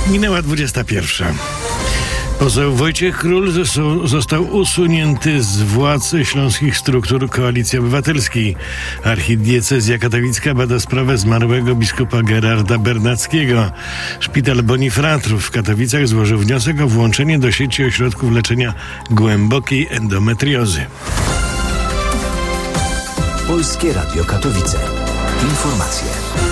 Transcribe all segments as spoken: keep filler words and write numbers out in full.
Minęła dwudziesta pierwsza. Poseł Wojciech Król został usunięty z władz śląskich struktur Koalicji Obywatelskiej. Archidiecezja katowicka bada sprawę zmarłego biskupa Gerarda Bernackiego. Szpital Bonifratrów w Katowicach złożył wniosek o włączenie do sieci ośrodków leczenia głębokiej endometriozy. Polskie Radio Katowice. Informacje.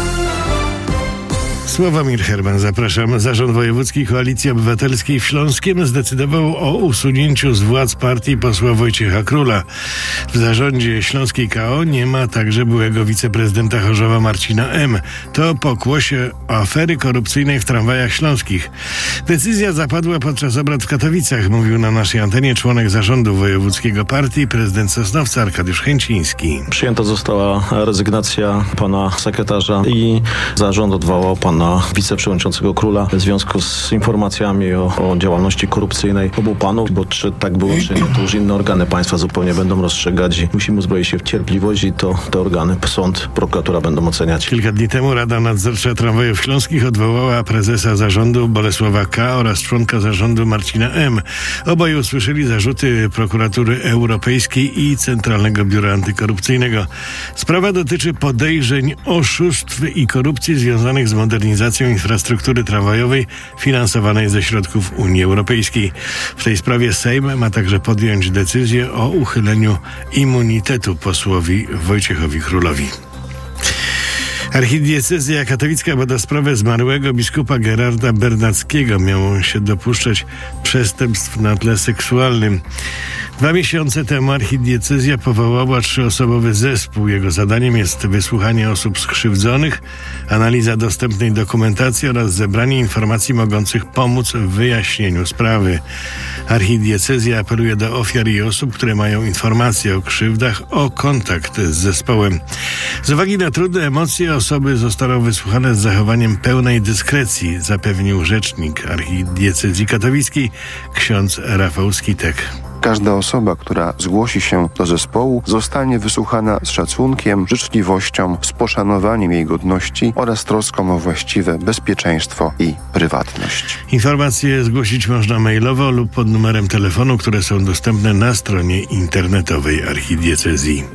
Sławomir Herman, zapraszam. Zarząd Wojewódzki Koalicji Obywatelskiej w Śląskiem zdecydował o usunięciu z władz partii posła Wojciecha Króla. W zarządzie Śląskiej K O nie ma także byłego wiceprezydenta Chorzowa Marcina M. To pokłosie afery korupcyjnej w tramwajach śląskich. Decyzja zapadła podczas obrad w Katowicach, mówił na naszej antenie członek zarządu wojewódzkiego partii, prezydent Sosnowca Arkadiusz Chęciński. Przyjęta została rezygnacja pana sekretarza i zarząd odwołał pana wiceprzewodniczącego Króla w związku z informacjami o, o działalności korupcyjnej obu panów, bo czy tak było, czy nie, to już inne organy państwa zupełnie będą rozstrzygać i musimy uzbroić się w cierpliwość i to te organy, sąd, prokuratura będą oceniać. Kilka dni temu Rada Nadzorcza Tramwajów Śląskich odwołała prezesa zarządu Bolesława K. oraz członka zarządu Marcina M. Obaj usłyszeli zarzuty prokuratury europejskiej i Centralnego Biura Antykorupcyjnego. Sprawa dotyczy podejrzeń oszustw i korupcji związanych z modernizacją infrastruktury tramwajowej finansowanej ze środków Unii Europejskiej. W tej sprawie Sejm ma także podjąć decyzję o uchyleniu immunitetu posłowi Wojciechowi Królowi. Archidiecezja katowicka bada sprawę zmarłego biskupa Gerarda Bernackiego. Miał on się dopuszczać przestępstw na tle seksualnym. Dwa miesiące temu archidiecezja powołała trzyosobowy zespół. Jego zadaniem jest wysłuchanie osób skrzywdzonych, analiza dostępnej dokumentacji oraz zebranie informacji mogących pomóc w wyjaśnieniu sprawy. Archidiecezja apeluje do ofiar i osób, które mają informacje o krzywdach, o kontakt z zespołem. Z uwagi na trudne emocje osoby zostaną wysłuchane z zachowaniem pełnej dyskrecji, zapewnił rzecznik archidiecezji katowickiej ksiądz Rafał Skitek. Każda osoba, która zgłosi się do zespołu, zostanie wysłuchana z szacunkiem, życzliwością, z poszanowaniem jej godności oraz troską o właściwe bezpieczeństwo i prywatność. Informacje zgłosić można mailowo lub pod numerem telefonu, które są dostępne na stronie internetowej archidiecezji.